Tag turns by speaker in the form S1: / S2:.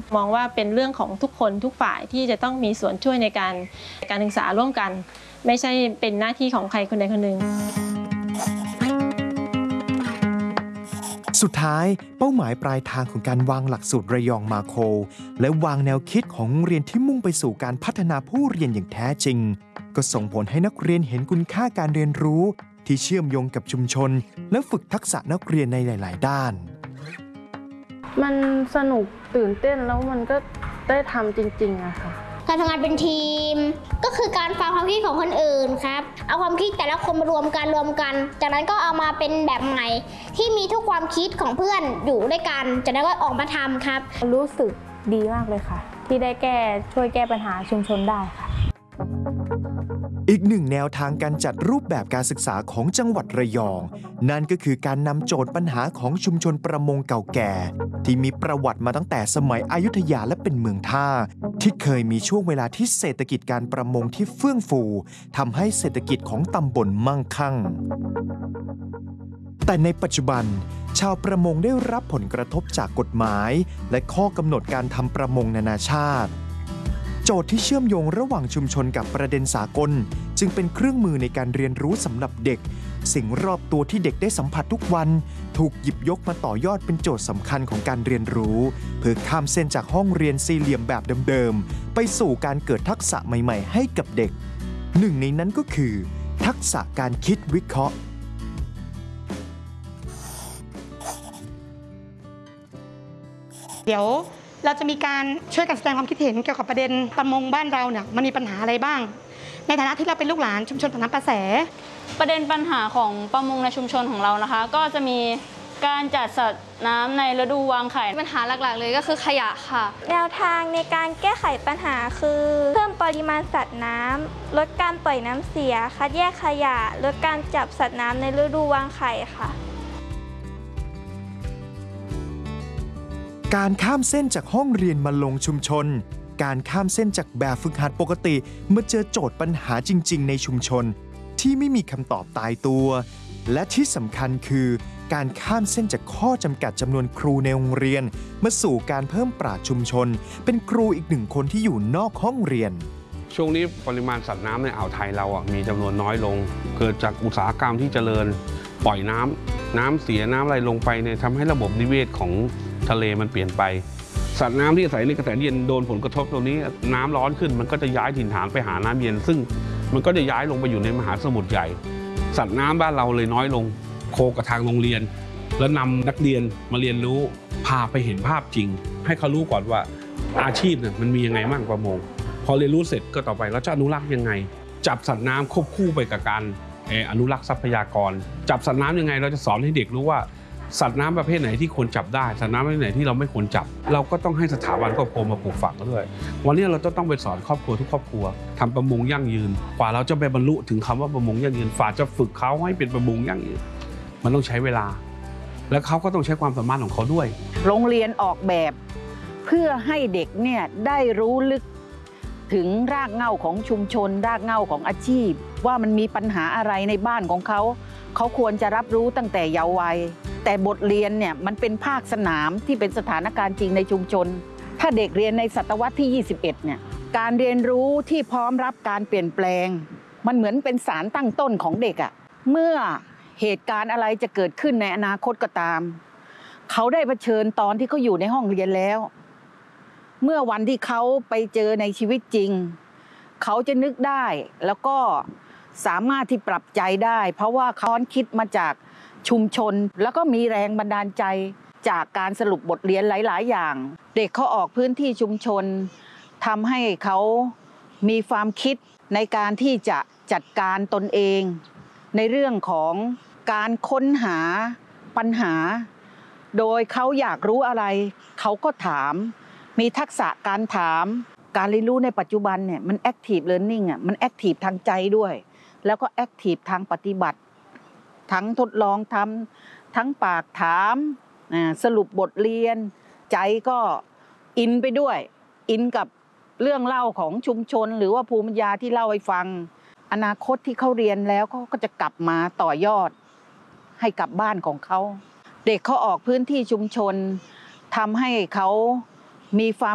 S1: มองว่าเป็นเรื่องของทุกคนทุกฝ่ายที่จะต้องมีส่วนช่วยในการศึกษาร่วมกันไม่ใช่เป็นหน้าที่ของใครคนใดคนหนึ่ง
S2: สุดท้ายเป้าหมายปลายทางของการวางหลักสูตรระยองมาโคและวางแนวคิดของโรงเรียนที่มุ่งไปสู่การพัฒนาผู้เรียนอย่างแท้จริงก็ส่งผลให้นักเรียนเห็นคุณค่าการเรียนรู้ที่เชื่อมโยงกับชุมชนและฝึกทักษะนักเรียนในหลายๆด้าน
S3: มันสนุกตื่นเต้นแล้วมันก็ได้ทำจริงๆอะค่ะ
S4: การทำงานเป็นทีมก็คือการฟังความคิดของคนอื่นครับเอาความคิดแต่ละคนมารวมกันจากนั้นก็เอามาเป็นแบบใหม่ที่มีทุกความคิดของเพื่อนอยู่ด้วยกันจากนั้นก็ออกมาทำครับ
S3: รู้สึกดีมากเลยค่ะที่ได้ช่วยแก้ปัญหาชุมชนได้ค่ะ
S2: อีกหนึ่งแนวทางการจัดรูปแบบการศึกษาของจังหวัดระยองนั่นก็คือการนำโจทย์ปัญหาของชุมชนประมงเก่าแก่ที่มีประวัติมาตั้งแต่สมัยอยุธยาและเป็นเมืองท่าที่เคยมีช่วงเวลาที่เศรษฐกิจการประมงที่เฟื่องฟูทำให้เศรษฐกิจของตำบลมั่งคั่งแต่ในปัจจุบันชาวประมงได้รับผลกระทบจากกฎหมายและข้อกำหนดการทำประมงนานาชาติโจทย์ที่เชื่อมโยงระหว่างชุมชนกับประเด็นสากลจึงเป็นเครื่องมือในการเรียนรู้สำหรับเด็กสิ่งรอบตัวที่เด็กได้สัมผัสทุกวันถูกหยิบยกมาต่อยอดเป็นโจทย์สำคัญของการเรียนรู้เพื่อข้ามเส้นจากห้องเรียนสี่เหลี่ยมแบบเดิมๆไปสู่การเกิดทักษะใหม่ๆให้กับเด็กหนึ่งในนั้นก็คือทักษะการคิดวิเคราะห์
S5: เดี๋ยวเราจะมีการช่วยกันแสดงความคิดเห็นเกี่ยวกับประเด็นประมงบ้านเราเนี่ยมันมีปัญหาอะไรบ้างในฐานะที่เราเป็นลูกหลานชุมชนปากน้ำประแส
S6: ประเด็นปัญหาของประมงในชุมชนของเรานะคะก็จะมีการจัดสัตว์น้ำในฤดูวางไข่
S7: ปัญหาหลักๆเลยก็คือขยะค่ะ
S8: แนวทางในการแก้ไขปัญหาคือเพิ่มปริมาณสัตว์น้ำลดการปล่อยน้ำเสียคัดแยกขยะลดการจับสัตว์น้ำในฤดูวางไข่ค่ะ
S2: การข้ามเส้นจากห้องเรียนมาลงชุมชนการข้ามเส้นจากแบบฝึกหัดปกติมาเจอโจทย์ปัญหาจริงๆในชุมชนที่ไม่มีคำตอบตายตัวและที่สำคัญคือการข้ามเส้นจากข้อจำกัดจำนวนครูในโรงเรียนมาสู่การเพิ่มปราชญ์ชุมชนเป็นครูอีกหนึ่งคนที่อยู่นอกห้องเรียน
S9: ช่วงนี้ปริมาณสัตว์น้ำในอ่าวไทยเรามีจำนวนน้อยลงเกิดจากอุตสาหกรรมที่เจริญปล่อยน้ำเสียน้ำอะไรลงไปเนี่ยทำให้ระบบนิเวศของทะเลมันเปลี่ยนไปสัตว์น้ำที่อาศัยในกระแสเย็นโดนผลกระทบตรงนี้น้ำร้อนขึ้นมันก็จะย้ายถิ่นฐานไปหาน้ำเย็นซึ่งมันก็จะย้ายลงไปอยู่ในมหาสมุทรใหญ่สัตว์น้ำบ้านเราเลยน้อยลงโคกับทางโรงเรียนแล้วนำนักเรียนมาเรียนรู้พาไปเห็นภาพจริงให้เขารู้ก่อนว่าอาชีพเนี่ยมันมียังไงบ้างประมงพอเรียนรู้เสร็จก็ต่อไปเราจะอนุรักษ์ยังไงจับสัตว์น้ำควบคู่ไปกับการอนุรักษ์ทรัพยากรจับสัตว์น้ำยังไงเราจะสอนให้เด็กรู้ว่าสัตว์น้ำประเภทไหนที่ควรจับได้สัตว์น้ำประเภทไหนที่เราไม่ควรจับเราก็ต้องให้สถาบันครอบครัวมาปลูกฝังด้วยวันนี้เราจะต้องไปสอนครอบครัวทุกครอบครัวทำประมงยั่งยืนกว่าเราจะไปบรรลุถึงคำว่าประมงยั่งยืนฝ่าจะฝึกเขาให้เป็นประมงยั่งยืนมันต้องใช้เวลาและเขาก็ต้องใช้ความสามารถของเขาด้วย
S10: โรงเรียนออกแบบเพื่อให้เด็กเนี่ยได้รู้ลึกถึงรากเหง้าของชุมชนรากเหง้าของอาชีพว่ามันมีปัญหาอะไรในบ้านของเขาควรจะรับรู้ตั้งแต่เยาว์วัยแต่บทเรียนเนี่ยมันเป็นภาคสนามที่เป็นสถานการณ์จริงในชุมชนถ้าเด็กเรียนในศตวรรษที่21เนี่ยการเรียนรู้ที่พร้อมรับการเปลี่ยนแปลงมันเหมือนเป็นสารตั้งต้นของเด็กอะเมื่อเหตุการณ์อะไรจะเกิดขึ้นในอนาคตก็ตามเขาได้เผชิญตอนที่เขาอยู่ในห้องเรียนแล้วเมื่อวันที่เขาไปเจอในชีวิตจริงเขาจะนึกได้แล้วก็สามารถที่ปรับใจได้เพราะว่าเขาคิดมาจากชุมชนแล้วก็มีแรงบันดาลใจจากการสรุปบทเรียนหลายๆอย่างเด็กเขาออกพื้นที่ชุมชนทำให้เขามีความคิดในการที่จะจัดการตนเองในเรื่องของการค้นหาปัญหาโดยเขาอยากรู้อะไรเขาก็ถามมีทักษะการถามการเรียนรู้ในปัจจุบันเนี่ยมัน active learning อ่ะมัน active ทางใจด้วยแล้วก็ active ทางปฏิบัติทั้งทดลองทำทั้งปากถามสรุปบทเรียนใจก็อินไปด้วยอินกับเรื่องเล่าของชุมชนหรือว่าภูมิปัญญาที่เล่าให้ฟังอนาคตที่เขาเรียนแล้วเขาก็จะกลับมาต่อยอดให้กับบ้านของเขาเด็กเขาออกพื้นที่ชุมชนทำให้เขามีความ